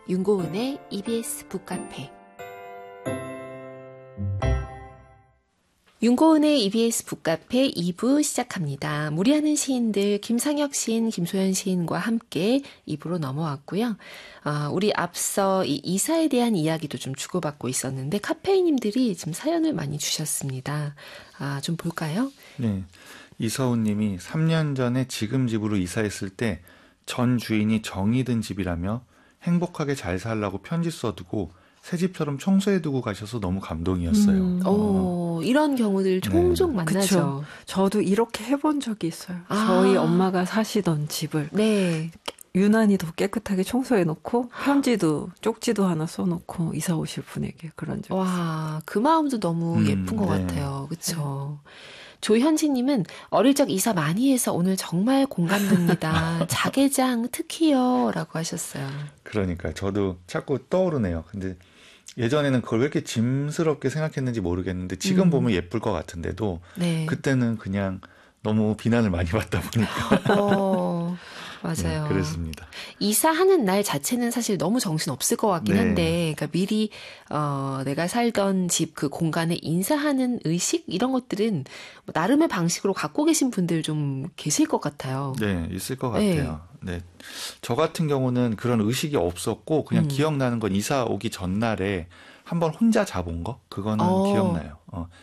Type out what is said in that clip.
윤고은의 EBS 북카페. 윤고은의 EBS 북카페 2부 시작합니다. 무리하는 시인들 김상혁 시인, 김소연 시인과 함께 2부로 넘어왔고요. 우리 앞서 이 이사에 대한 이야기도 좀 주고받고 있었는데 카페이님들이 지금 사연을 많이 주셨습니다. 좀 볼까요? 네, 이서훈 님이 3년 전에 지금 집으로 이사했을 때 전 주인이 정이 든 집이라며 행복하게 잘 살라고 편지 써두고 새 집처럼 청소해두고 가셔서 너무 감동이었어요. 이런 경우들 종종 만나죠. 그쵸. 저도 이렇게 해본 적이 있어요. 저희 엄마가 사시던 집을 네. 유난히도 깨끗하게 청소해놓고 편지도 쪽지도 하나 써놓고 이사 오실 분에게 그런 적 있어요. 와, 그 마음도 너무 예쁜 것 네. 같아요. 그렇죠. 조현진님은 어릴 적 이사 많이 해서 오늘 정말 공감됩니다. 자개장 특히요 라고 하셨어요. 그러니까 저도 자꾸 떠오르네요. 근데 예전에는 그걸 왜 이렇게 짐스럽게 생각했는지 모르겠는데 지금 보면 예쁠 것 같은데도 네. 그때는 그냥 너무 비난을 많이 받다 보니까 맞아요. 네, 그랬습니다. 이사하는 날 자체는 사실 너무 정신 없을 것 같긴 네. 한데, 그러니까 미리 내가 살던 집 그 공간에 인사하는 의식 이런 것들은 뭐 나름의 방식으로 갖고 계신 분들 좀 계실 것 같아요. 네, 있을 것 같아요. 네, 저 같은 경우는 그런 의식이 없었고 그냥 기억나는 건 이사 오기 전날에 한번 혼자 자본 거 그거는 기억나요.